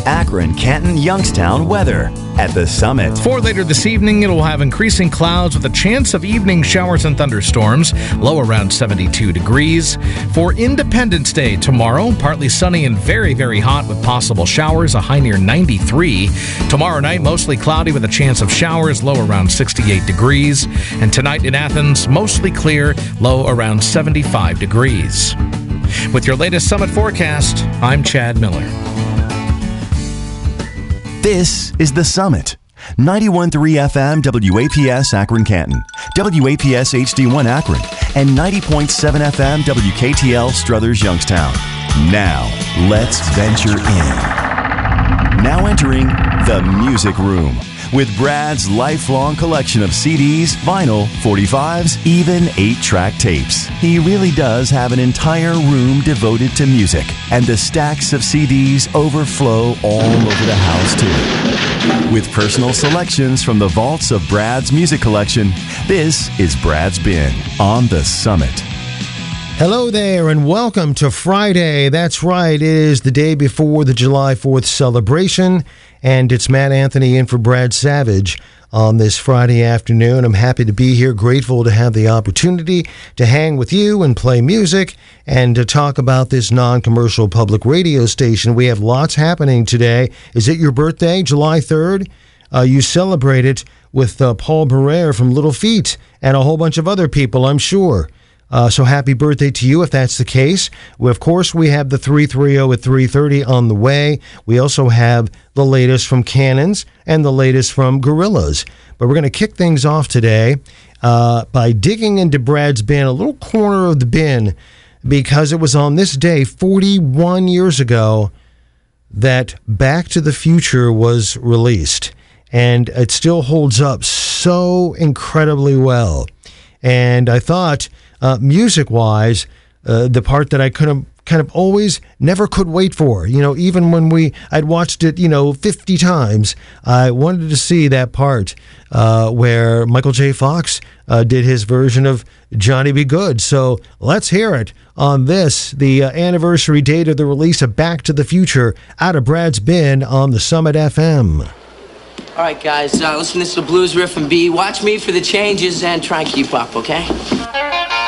Akron, Canton, Youngstown weather at the Summit. For later this evening, it'll have increasing clouds with a chance of evening showers and thunderstorms, low around 72 degrees. For Independence Day tomorrow, partly sunny and very, very hot with possible showers, a high near 93. Tomorrow night, mostly cloudy with a chance of showers, low around 68 degrees. And tonight in Athens, mostly clear, low around 75 degrees. With your latest Summit forecast, I'm Chad Miller. This is The Summit. 91.3 FM WAPS Akron Canton, WAPS HD1 Akron, and 90.7 FM WKTL Struthers Youngstown. Now, let's venture in. Now entering The Music Room with Brad's lifelong collection of CDs, vinyl, 45s, even 8-track tapes. He really does have an entire room devoted to music, and the stacks of CDs overflow all over the house, too. With personal selections from the vaults of Brad's music collection, this is Brad's Bin on The Summit. Hello there and welcome to Friday. That's right, it is the day before the July 4th celebration, and it's Matt Anthony in for Brad Savage on this Friday afternoon. I'm happy to be here, grateful to have the opportunity to hang with you and play music and to talk about this non-commercial public radio station. We have lots happening today. Is it your birthday, July 3rd? You celebrate it with Paul Barrere from Little Feat and a whole bunch of other people, I'm sure. So happy birthday to you if that's the case. Of course, we have the 330 at 3:30 on the way. We also have the latest from Cannons and the latest from Gorillaz. But we're going to kick things off today by digging into Brad's bin, a little corner of the bin, because it was on this day 41 years ago that Back to the Future was released. And it still holds up so incredibly well. And I thought, music-wise, the part that I kind of always never could wait for, even when I'd watched it, 50 times, I wanted to see that part where Michael J. Fox did his version of Johnny B. Good. So let's hear it on this, the anniversary date of the release of Back to the Future, out of Brad's Bin on the Summit FM. All right, guys, listen to this blues riff and B. Watch me for the changes and try and keep up, okay?